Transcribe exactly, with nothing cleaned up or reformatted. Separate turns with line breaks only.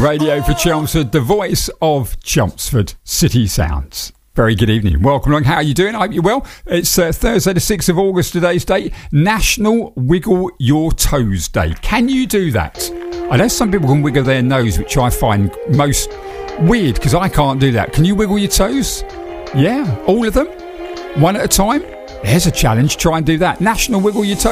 Radio for Chelmsford, the voice of Chelmsford City Sounds. Very good evening. Welcome along. How are you doing? I hope you're well. It's uh, Thursday the sixth of August, today's date. National Wiggle Your Toes Day. Can you do that? I know some people can wiggle their nose, which I find most weird because I can't do that. Can you wiggle your toes? Yeah, all of them? One at a time? There's a challenge. Try and do that. National Wiggle Your Toes